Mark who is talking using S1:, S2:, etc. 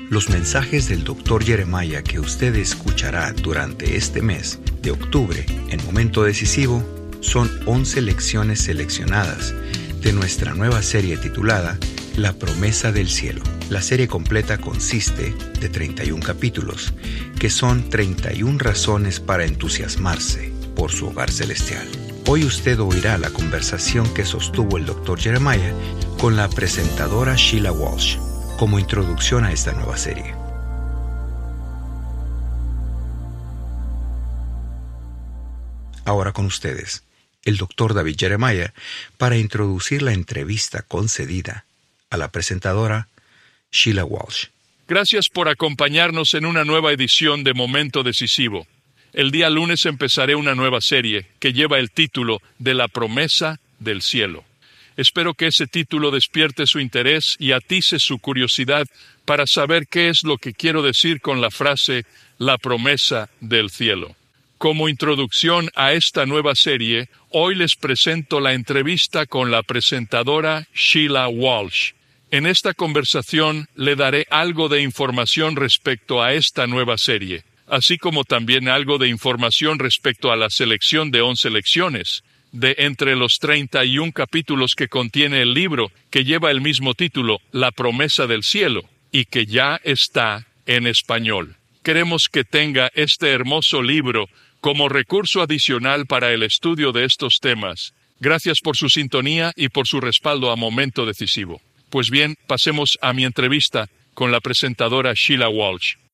S1: Los mensajes del Dr. Jeremiah que usted escuchará durante este mes de octubre, en Momento Decisivo, son 11 lecciones seleccionadas de nuestra nueva serie titulada La Promesa del Cielo. La serie completa consiste de 31 capítulos, que son 31 razones para entusiasmarse por su hogar celestial. Hoy usted oirá la conversación que sostuvo el Dr. Jeremiah con la presentadora Sheila Walsh, como introducción a esta nueva serie. Ahora con ustedes, el Dr. David Jeremiah, para introducir la entrevista concedida a la presentadora Sheila Walsh.
S2: Gracias por acompañarnos en una nueva edición de Momento Decisivo. El día lunes empezaré una nueva serie que lleva el título de La Promesa del Cielo. Espero que ese título despierte su interés y atice su curiosidad para saber qué es lo que quiero decir con la frase La Promesa del Cielo. Como introducción a esta nueva serie, hoy les presento la entrevista con la presentadora Sheila Walsh. En esta conversación le daré algo de información respecto a esta nueva serie, así como también algo de información respecto a la selección de 11 lecciones, de entre los 31 capítulos que contiene el libro que lleva el mismo título, La Promesa del Cielo, y que ya está en español. Queremos que tenga este hermoso libro como recurso adicional para el estudio de estos temas. Gracias por su sintonía y por su respaldo a Momento Decisivo. Pues bien, pasemos a mi entrevista con la presentadora Sheila Walsh.